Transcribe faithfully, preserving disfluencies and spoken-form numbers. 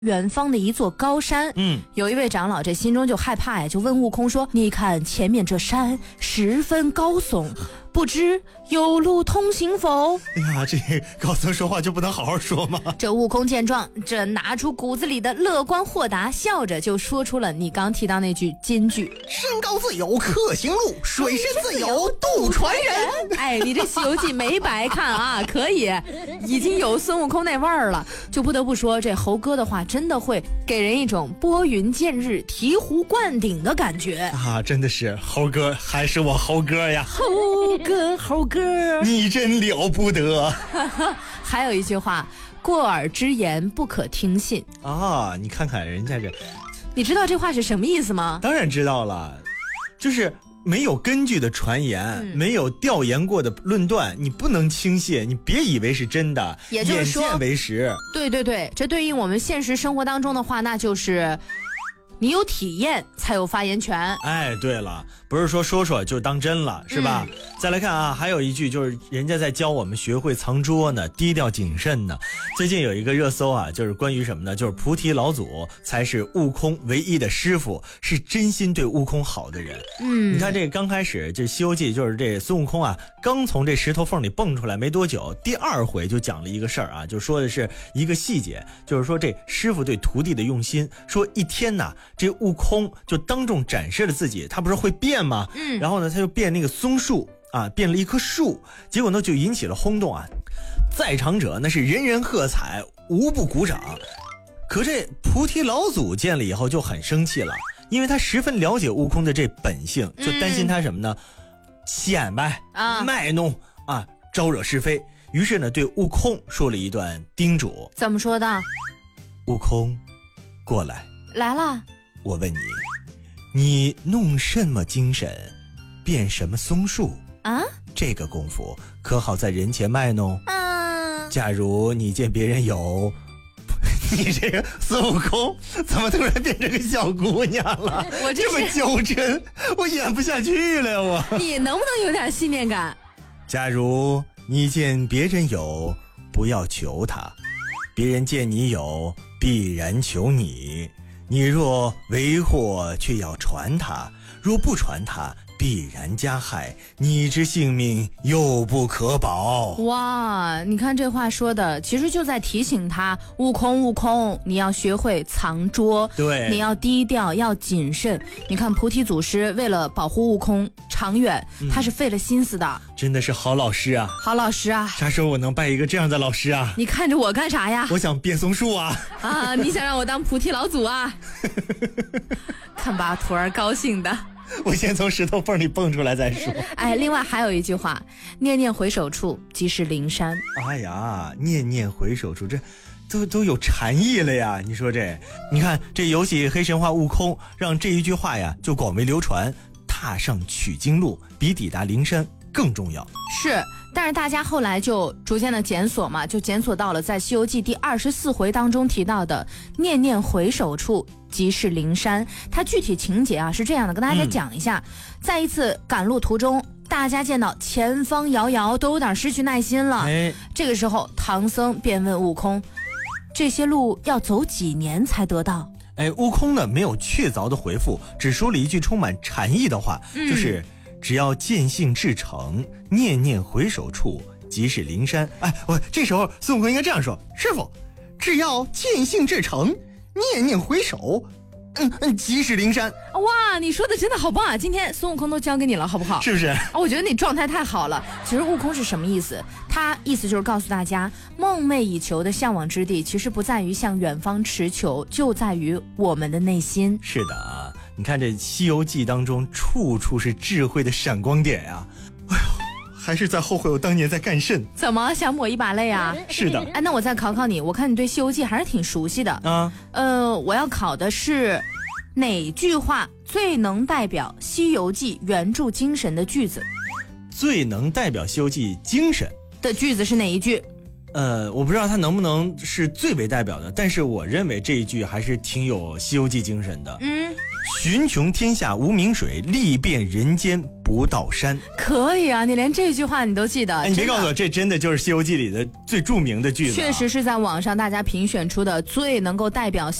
远方的一座高山， 嗯， 有一位长老这心中就害怕呀，就问悟空说：“你看前面这山十分高耸，不知有路通行否？” 哎呀，这高僧说话就不能好好说吗？ 这悟空见状，这拿出骨子里的乐观豁达，笑着就说出了你刚提到那句金句：“ 山高自有客行路，水深自有渡船人。” 哎，你这《西游记》没白看啊，可以，已经有孙悟空那味儿了。就不得不说，这猴哥的话真的会给人一种拨云见日、醍醐灌顶的感觉啊！真的是猴哥，还是我猴哥呀！ 猴哥，猴哥， 你真了不得。 还有一句话，过耳之言不可听信啊！你看看人家这， 你知道这话是什么意思吗？ 当然知道了，就是没有根据的传言、嗯、没有调研过的论断，你不能轻信，你别以为是真的， 也就是说眼见为实。 对对对，这对应我们现实生活当中的话，那就是你有体验才有发言权。 哎，对了，不是说说说就当真了，是吧？嗯、再来看啊，还有一句就是人家在教我们学会藏拙呢，低调谨慎呢。最近有一个热搜啊，就是关于什么呢？就是菩提老祖才是悟空唯一的师傅，是真心对悟空好的人。嗯，你看这个刚开始这《西游记》就是这孙悟空啊，刚从这石头缝里蹦出来没多久，第二回就讲了一个事儿啊，就说的是一个细节，就是说这师傅对徒弟的用心。说一天呐，这悟空就当众展示了自己，他不是会变吗？嗯，然后呢，他就变那个松树啊，变了一棵树，结果呢就引起了轰动啊，在场者那是人人喝彩，无不鼓掌。可这菩提老祖见了以后就很生气了，因为他十分了解悟空的这本性，就担心他什么呢？显摆啊，卖弄啊，招惹是非。于是呢，对悟空说了一段叮嘱。 怎么说的？ 悟空，过来。 来了。 我问你，你弄什么精神，变什么松树啊？这个功夫可好在人前卖弄？嗯。假如你见别人有，你这个孙悟空怎么突然变成个小姑娘了？我这, 这么较真，我演不下去了呀！我你能不能有点信念感？ 假如你见别人有，不要求他，别人见你有，必然求你。你若为祸，却要传他；若不传他，必然加害，你之性命又不可保。 哇，你看这话说的，其实就在提醒他，悟空，悟空，你要学会藏拙， 对， 你要低调，要谨慎。你看菩提祖师为了保护悟空长远，嗯、他是费了心思的， 真的是好老师啊， 好老师啊！ 啥时候我能拜一个这样的老师啊？ 你看着我干啥呀？ 我想变松树啊！ 啊，你想让我当菩提老祖啊？看把徒儿高兴的。 我先从石头缝里蹦出来再说。 哎，另外还有一句话，念念回首处，即是灵山。 哎呀，念念回首处，这都都有禅意了呀！你说这，你看这游戏黑神话悟空，让这一句话呀就广为流传，踏上取经路比抵达灵山更重要。 是，但是大家后来就逐渐的检索嘛，就检索到了在《西游记》第二十四回当中提到的念念回首处即是灵山。它具体情节啊是这样的，跟大家讲一下、嗯、在一次赶路途中，大家见到前方遥遥，都有点失去耐心了、哎、这个时候唐僧便问悟空，这些路要走几年才得到？ 哎，悟空呢没有确凿的回复，只说了一句充满禅意的话、嗯、就是只要见性至诚，念念回首处即是灵山。哎，我这时候孙悟空应该这样说：师傅，只要见性至诚，念念回首，嗯嗯，即是灵山。 哇，你说的真的好棒啊！今天孙悟空都交给你了，好不好？ 是不是？ 啊，我觉得你状态太好了。其实悟空是什么意思？他意思就是告诉大家，梦寐以求的向往之地，其实不在于向远方持求，就在于我们的内心。 是的啊，你看这《西游记》当中，处处是智慧的闪光点呀、啊。哎呦，还是在后悔我当年在干甚？ 怎么想抹一把泪啊？ 是的。 哎，那我再考考你，我看你对《西游记》还是挺熟悉的啊。呃，我要考的是哪句话最能代表《西游记》原著精神的句子？ 最能代表《西游记》精神的句子是哪一句？ 呃，我不知道它能不能是最为代表的，但是我认为这一句还是挺有《西游记》精神的。嗯， 寻穷天下无名水，历遍人间不到山。 可以啊，你连这句话你都记得。 哎，你别告诉我，这真的就是《西游记》里的最著名的句子、啊。 确实是在网上大家评选出的最能够代表